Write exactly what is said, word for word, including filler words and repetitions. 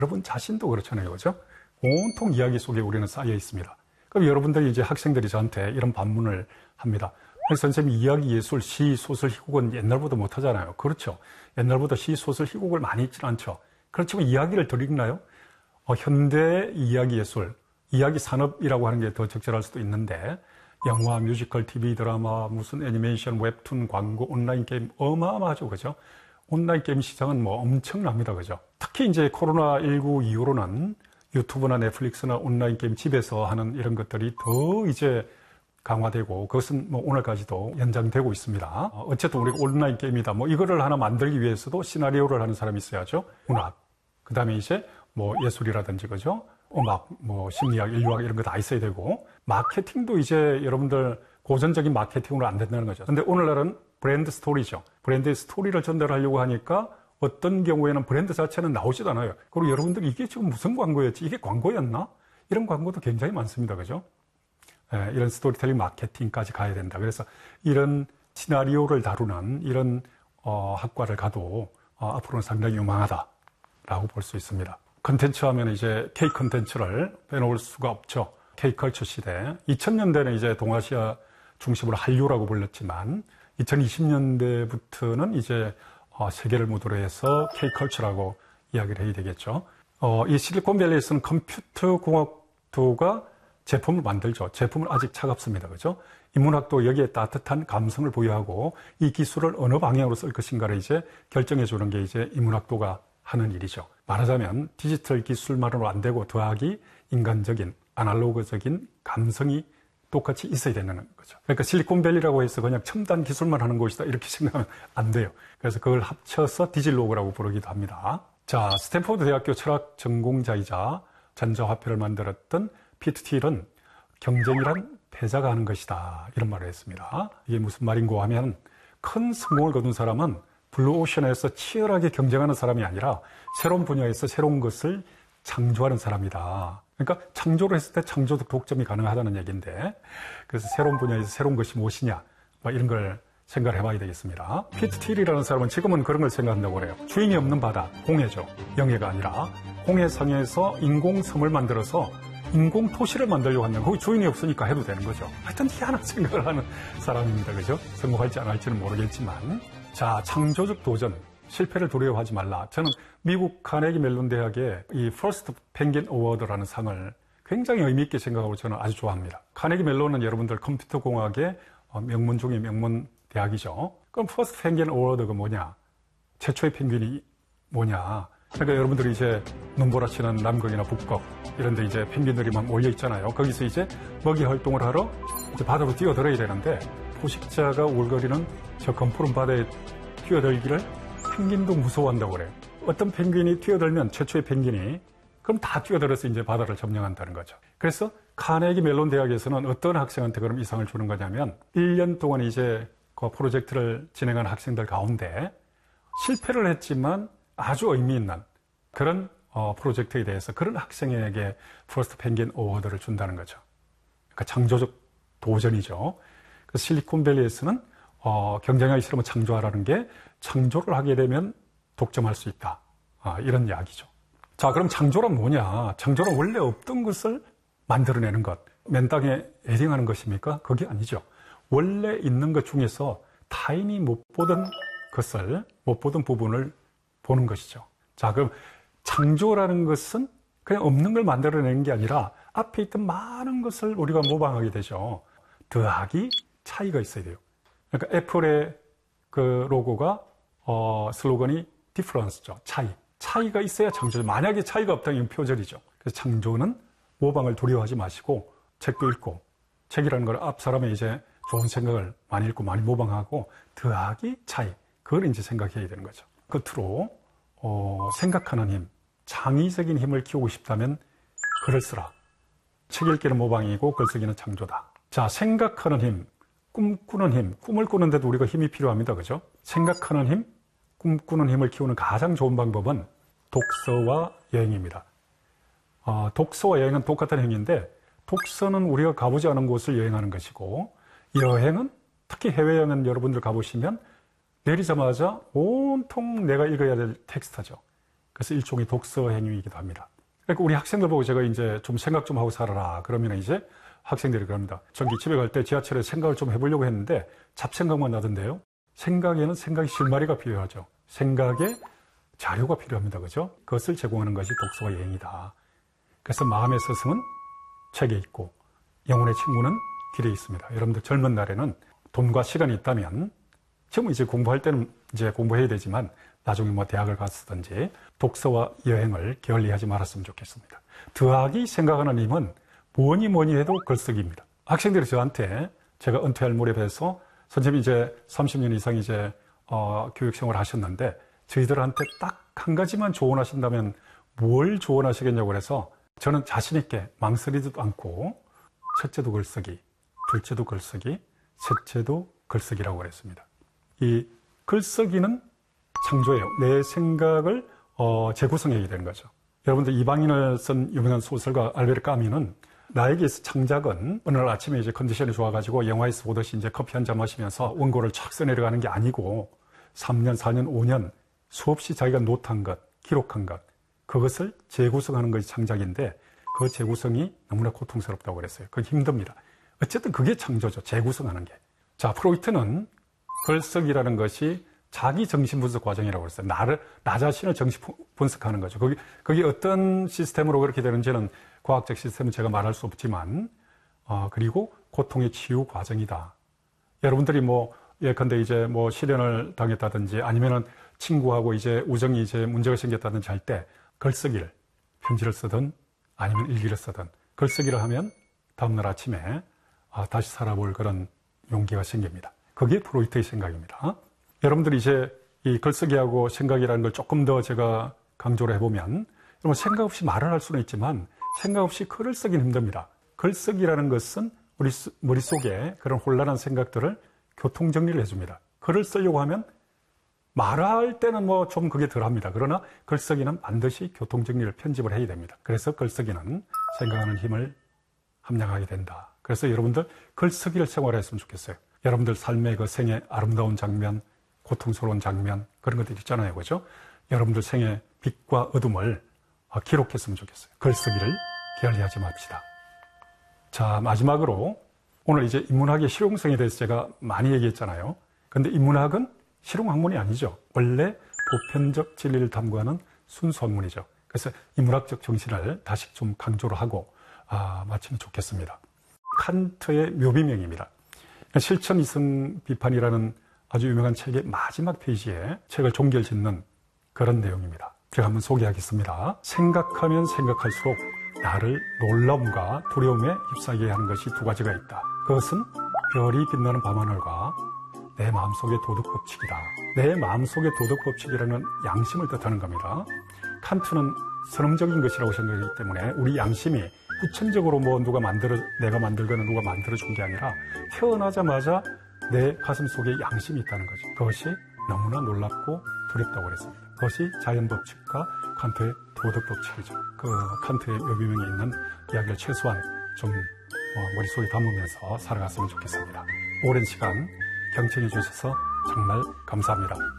여러분 자신도 그렇잖아요. 그죠? 온통 이야기 속에 우리는 쌓여 있습니다. 그럼 여러분들이 이제 학생들이 저한테 이런 반문을 합니다. 선생님, 이야기, 예술, 시, 소설, 희곡은 옛날보다 못하잖아요. 그렇죠. 옛날보다 시, 소설, 희곡을 많이 읽지는 않죠. 그렇지만 이야기를 덜 읽나요? 어, 현대 이야기 예술, 이야기 산업이라고 하는 게 더 적절할 수도 있는데, 영화, 뮤지컬, 티비, 드라마, 무슨 애니메이션, 웹툰, 광고, 온라인 게임 어마어마하죠. 그죠? 온라인 게임 시장은 뭐 엄청납니다. 그죠? 특히 이제 코로나십구 이후로는 유튜브나 넷플릭스나 온라인 게임 집에서 하는 이런 것들이 더 이제 강화되고, 그것은 뭐 오늘까지도 연장되고 있습니다. 어쨌든 우리가 온라인 게임이다, 뭐 이거를 하나 만들기 위해서도 시나리오를 하는 사람이 있어야죠. 문학, 그 다음에 이제 뭐 예술이라든지, 그죠? 음악, 뭐 심리학, 인류학 이런 거 다 있어야 되고, 마케팅도 이제 여러분들 고전적인 마케팅으로 안 된다는 거죠. 근데 오늘날은 브랜드 스토리죠. 브랜드의 스토리를 전달하려고 하니까 어떤 경우에는 브랜드 자체는 나오지도 않아요. 그리고 여러분들 이게 지금 무슨 광고였지? 이게 광고였나? 이런 광고도 굉장히 많습니다. 그죠? 예, 이런 스토리텔링 마케팅까지 가야 된다. 그래서 이런 시나리오를 다루는 이런 어, 학과를 가도 어, 앞으로는 상당히 유망하다라고 볼 수 있습니다. 컨텐츠 하면 이제 K 컨텐츠를 빼놓을 수가 없죠. K 컬처 시대. 이천 년대는 이제 동아시아 중심으로 한류라고 불렸지만 이천이십 년대부터는 이제 어, 세계를 무대로 해서 K 컬처라고 이야기를 해야 되겠죠. 어, 이 실리콘밸리에서는 컴퓨터 공학도가 제품을 만들죠. 제품은 아직 차갑습니다. 그죠? 인문학도 여기에 따뜻한 감성을 부여하고 이 기술을 어느 방향으로 쓸 것인가를 이제 결정해 주는 게 이제 인문학도가 하는 일이죠. 말하자면 디지털 기술만으로 안 되고 더하기 인간적인, 아날로그적인 감성이 똑같이 있어야 되는 거죠. 그러니까 실리콘밸리라고 해서 그냥 첨단 기술만 하는 곳이다 이렇게 생각하면 안 돼요. 그래서 그걸 합쳐서 디질로그라고 부르기도 합니다. 자, 스탠포드 대학교 철학 전공자이자 전자화폐를 만들었던 피터 틸은 경쟁이란 패자가 하는 것이다 이런 말을 했습니다. 이게 무슨 말인고 하면 큰 성공을 거둔 사람은 블루오션에서 치열하게 경쟁하는 사람이 아니라 새로운 분야에서 새로운 것을 창조하는 사람이다. 그러니까 창조를 했을 때 창조적 독점이 가능하다는 얘기인데, 그래서 새로운 분야에서 새로운 것이 무엇이냐 뭐 이런 걸 생각을 해봐야 되겠습니다. 피터 틸이라는 사람은 지금은 그런 걸 생각한다고 그래요. 주인이 없는 바다, 홍해죠. 영해가 아니라 홍해상에서 인공섬을 만들어서 인공 토시를 만들려고 한다면 거기 주인이 없으니까 해도 되는 거죠. 하여튼 희한한 생각을 하는 사람입니다. 그죠? 성공할지 안 할지는 모르겠지만. 자, 창조적 도전. 실패를 두려워하지 말라. 저는 미국 카네기 멜론 대학의 이 퍼스트 펭귄 어워드라는 상을 굉장히 의미 있게 생각하고 저는 아주 좋아합니다. 카네기 멜론은 여러분들 컴퓨터 공학의 명문 중의 명문 대학이죠. 그럼 퍼스트 펭귄 어워드가 뭐냐? 최초의 펭귄이 뭐냐? 그러니까 여러분들이 이제 눈보라치는 남극이나 북극 이런 데 이제 펭귄들이 막 몰려 있잖아요. 거기서 이제 먹이 활동을 하러 이제 바다로 뛰어들어야 되는데 포식자가 울거리는 저 검푸른 바다에 뛰어들기를 펭귄도 무서워한다고 그래요. 어떤 펭귄이 뛰어들면 최초의 펭귄이 그럼 다 뛰어들어서 이제 바다를 점령한다는 거죠. 그래서 카네기 멜론 대학에서는 어떤 학생한테 그럼 이 상을 주는 거냐면 일 년 동안 이제 그 프로젝트를 진행한 학생들 가운데 실패를 했지만 아주 의미 있는 그런 어, 프로젝트에 대해서 그런 학생에게 퍼스트 펭귄 어워드를 준다는 거죠. 그러니까 창조적 도전이죠. 그래서 실리콘밸리에서는 어, 경쟁하기 싫으면 창조하라는 게 창조를 하게 되면 독점할 수 있다. 아, 이런 이야기죠. 자, 그럼 창조란 뭐냐? 창조는 원래 없던 것을 만들어내는 것. 맨 땅에 에딩하는 것입니까? 그게 아니죠. 원래 있는 것 중에서 타인이 못 보던 것을, 못 보던 부분을 보는 것이죠. 자, 그럼 창조라는 것은 그냥 없는 걸 만들어내는 게 아니라 앞에 있던 많은 것을 우리가 모방하게 되죠. 더하기 차이가 있어야 돼요. 그러니까 애플의 그 로고가 어, 슬로건이 디퍼런스죠. 차이. 차이가 있어야 창조죠. 만약에 차이가 없다면 표절이죠. 그래서 창조는 모방을 두려워하지 마시고 책도 읽고 책이라는 걸 앞 사람의 이제 좋은 생각을 많이 읽고 많이 모방하고 더하기 차이. 그걸 이제 생각해야 되는 거죠. 끝으로 어, 생각하는 힘, 창의적인 힘을 키우고 싶다면 글을 쓰라. 책 읽기는 모방이고 글 쓰기는 창조다. 자, 생각하는 힘, 꿈꾸는 힘, 꿈을 꾸는데도 우리가 힘이 필요합니다. 그죠? 생각하는 힘, 꿈꾸는 힘을 키우는 가장 좋은 방법은 독서와 여행입니다. 어, 독서와 여행은 똑같은 행위인데 독서는 우리가 가보지 않은 곳을 여행하는 것이고 여행은 특히 해외여행은 여러분들 가보시면 내리자마자 온통 내가 읽어야 될 텍스트죠. 그래서 일종의 독서 행위이기도 합니다. 그러니까 우리 학생들 보고 제가 이제 좀 생각 좀 하고 살아라. 그러면 이제 학생들이 그럽니다. 저기 집에 갈 때 지하철에 생각을 좀 해보려고 했는데 잡생각만 나던데요. 생각에는 생각의 실마리가 필요하죠. 생각에 자료가 필요합니다. 그죠? 그것을 제공하는 것이 독서와 여행이다. 그래서 마음의 스승은 책에 있고 영혼의 친구는 길에 있습니다. 여러분들 젊은 날에는 돈과 시간이 있다면 지금 이제 공부할 때는 이제 공부해야 되지만 나중에 뭐 대학을 갔든지 독서와 여행을 게을리하지 말았으면 좋겠습니다. 더하기 생각하는 힘은 뭐니 뭐니 해도 글쓰기입니다. 학생들이 저한테 제가 은퇴할 무렵에서 선생님이 이제 삼십 년 이상 이제 어, 교육생활을 하셨는데 저희들한테 딱 한 가지만 조언하신다면 뭘 조언하시겠냐고 그래서 저는 자신있게 망설이지도 않고 첫째도 글쓰기, 둘째도 글쓰기, 셋째도 글쓰기라고 그랬습니다. 이 글쓰기는 창조예요. 내 생각을 어, 재구성하게 되는 거죠. 여러분들 이방인을 쓴 유명한 소설가 알베르 까뮈는 나에게 창작은 어느 날 아침에 이제 컨디션이 좋아가지고 영화에서 보듯이 이제 커피 한 잔 마시면서 원고를 촥 써내려가는 게 아니고 삼 년, 사 년, 오 년 수없이 자기가 노트한 것, 기록한 것, 그것을 재구성하는 것이 창작인데 그 재구성이 너무나 고통스럽다고 그랬어요. 그건 힘듭니다. 어쨌든 그게 창조죠. 재구성하는 게. 자, 프로이트는 글쓰기라는 것이 자기 정신분석 과정이라고 그랬어요. 나를, 나 자신을 정신 분석하는 거죠. 거기, 그게 어떤 시스템으로 그렇게 되는지는 과학적 시스템은 제가 말할 수 없지만, 어, 그리고 고통의 치유 과정이다. 여러분들이 뭐, 예컨대 이제 뭐 실연을 당했다든지 아니면은 친구하고 이제 우정이 이제 문제가 생겼다든지 할 때 글쓰기를, 편지를 쓰든 아니면 일기를 쓰든 글쓰기를 하면 다음날 아침에 아, 다시 살아볼 그런 용기가 생깁니다. 그게 프로이트의 생각입니다. 여러분들이 이제 이 글쓰기하고 생각이라는 걸 조금 더 제가 강조를 해보면 여러분 생각 없이 말을 할 수는 있지만 생각 없이 글을 쓰기는 힘듭니다. 글쓰기라는 것은 우리 머릿속에 그런 혼란한 생각들을 교통정리를 해줍니다. 글을 쓰려고 하면 말할 때는 뭐 좀 그게 덜합니다. 그러나 글쓰기는 반드시 교통정리를 편집을 해야 됩니다. 그래서 글쓰기는 생각하는 힘을 함량하게 된다. 그래서 여러분들 글쓰기를 생활했으면 좋겠어요. 여러분들 삶의 그 생의 아름다운 장면, 고통스러운 장면 그런 것들 있잖아요. 그죠? 여러분들 생의 빛과 어둠을 기록했으면 좋겠어요. 글쓰기를 게을리하지 맙시다. 자, 마지막으로 오늘 이제 인문학의 실용성에 대해서 제가 많이 얘기했잖아요. 근데 인문학은 실용학문이 아니죠. 원래 보편적 진리를 탐구하는 순수 학문이죠. 그래서 인문학적 정신을 다시 좀 강조를 하고 아, 마치면 좋겠습니다. 칸트의 묘비명입니다. 실천 이성 비판이라는 아주 유명한 책의 마지막 페이지에 책을 종결짓는 그런 내용입니다. 제가 한번 소개하겠습니다. 생각하면 생각할수록 나를 놀라움과 두려움에 휩싸이게 하는 것이 두 가지가 있다. 그것은 별이 빛나는 밤하늘과 내 마음속의 도덕법칙이다. 내 마음속의 도덕법칙이라는 양심을 뜻하는 겁니다. 칸트는 선험적인 것이라고 생각하기 때문에 우리 양심이 후천적으로 뭐 누가 만들어, 내가 만들거나 누가 만들어준 게 아니라 태어나자마자 내 가슴 속에 양심이 있다는 거죠. 그것이 너무나 놀랍고 두렵다고 그랬습니다. 그것이 자연법칙과 칸트의 도덕법칙이죠. 그 칸트의 묘비명에 있는 이야기를 최소한 좀 머릿속에 담으면서 살아갔으면 좋겠습니다. 오랜 시간 경청해 주셔서 정말 감사합니다.